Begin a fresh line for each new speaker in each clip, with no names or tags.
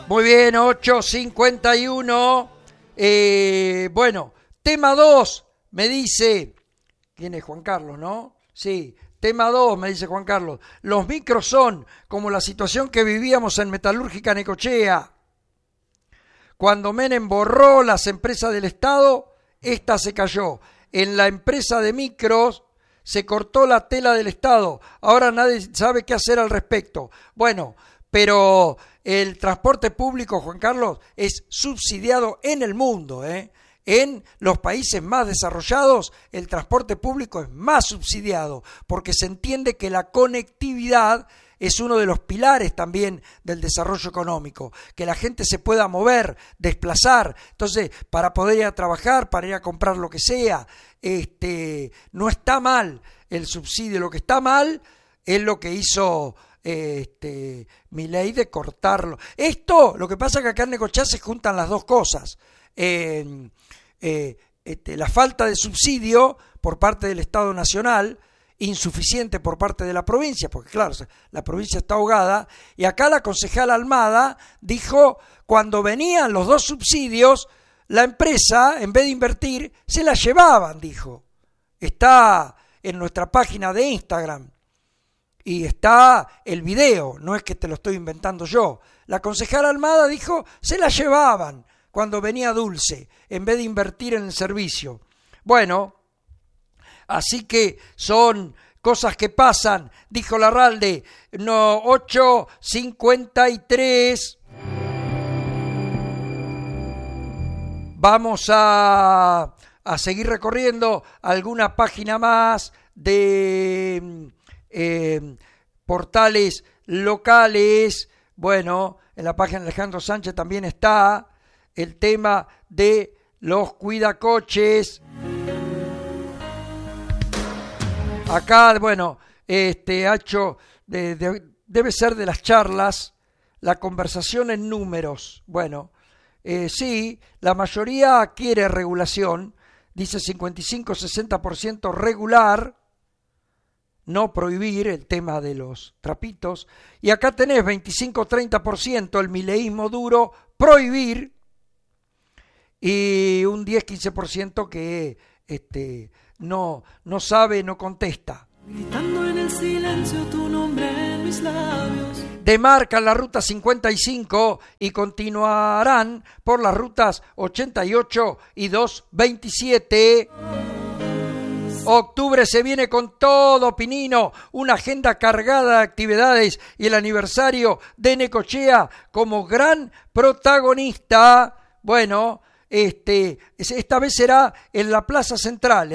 Muy bien, 8:51. Bueno, tema 2, me dice... ¿Quién es? Juan Carlos, ¿no? Sí, tema 2, me dice Juan Carlos. Los micros son como la situación que vivíamos en Metalúrgica Necochea. Cuando Menem borró las empresas del Estado, esta se cayó. En la empresa de micros se cortó la tela del Estado. Ahora nadie sabe qué hacer al respecto. Bueno, pero el transporte público, Juan Carlos, es subsidiado en el mundo, ¿eh? En los países más desarrollados, el transporte público es más subsidiado, porque se entiende que la conectividad es uno de los pilares también del desarrollo económico, que la gente se pueda mover, desplazar. Entonces, para poder ir a trabajar, para ir a comprar lo que sea, no está mal el subsidio. Lo que está mal es lo que hizo Milei de cortarlo. Esto, lo que pasa es que acá en Necochea se juntan las dos cosas. La falta de subsidio por parte del Estado Nacional, insuficiente por parte de la provincia, porque claro, la provincia está ahogada, y acá la concejala Almada dijo, cuando venían los dos subsidios, la empresa, en vez de invertir, se la llevaban, dijo. Está en nuestra página de Instagram, y está el video, no es que te lo estoy inventando yo. La concejala Almada dijo, se la llevaban cuando venía Dulce, en vez de invertir en el servicio. Bueno, así que son cosas que pasan, dijo Larralde. No, 8:53. Vamos a seguir recorriendo alguna página más de portales locales. Bueno, en la página de Alejandro Sánchez también está el tema de los cuidacoches. Acá, bueno, ha hecho, debe ser de las charlas, la conversación en números. Bueno, sí, la mayoría quiere regulación, dice 55-60% regular, no prohibir el tema de los trapitos. Y acá tenés 25-30% el mileísmo duro, prohibir, y un 10-15% que no sabe, no contesta.
Gritando en el silencio tu nombre en mis labios.
Demarcan la ruta 55 y continuarán por las rutas 88 y 227. Octubre se viene con todo, Pinino, una agenda cargada de actividades y el aniversario de Necochea como gran protagonista. Bueno, esta vez será en la Plaza Central,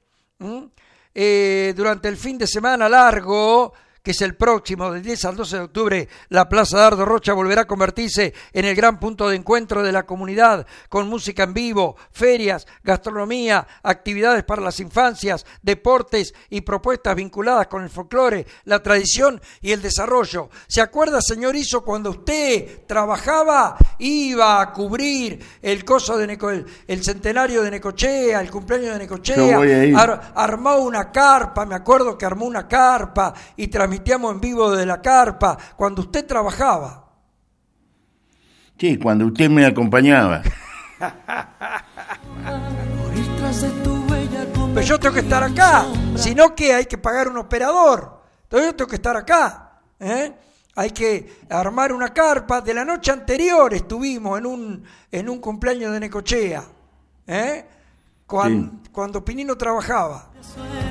durante el fin de semana largo, que es el próximo, del 10 al 12 de octubre, la Plaza Dardo Rocha volverá a convertirse en el gran punto de encuentro de la comunidad, con música en vivo, ferias, gastronomía, actividades para las infancias, deportes y propuestas vinculadas con el folclore, la tradición y el desarrollo. ¿Se acuerda, señor Iso, cuando usted trabajaba, iba a cubrir el coso de el centenario de Necochea, el cumpleaños de Necochea? Armó una carpa, me acuerdo que armó una carpa y transmitiamos en vivo de la carpa cuando usted trabajaba.
Sí, cuando usted me acompañaba.
Pero yo tengo que estar acá, sino que hay que pagar un operador. Entonces yo tengo que estar acá, Hay que armar una carpa. De la noche anterior estuvimos en un cumpleaños de Necochea, cuando Pinino trabajaba.